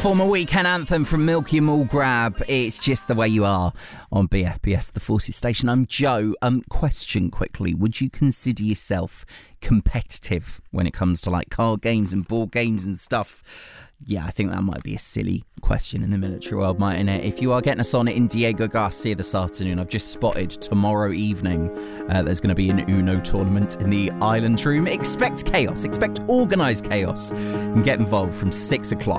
Former weekend anthem from Milky Mall Grab. It's Just the Way You Are on BFBS, the Forces Station. I'm Joe. Question quickly. Would you consider yourself competitive when it comes to like card games and board games and stuff? Yeah, I think that might be a silly question in the military world, mightn't it? If you are getting us on in Diego Garcia this afternoon, I've just spotted tomorrow evening there's going to be an Uno tournament in the Island Room. Expect chaos, expect organised chaos, and get involved from 6 o'clock.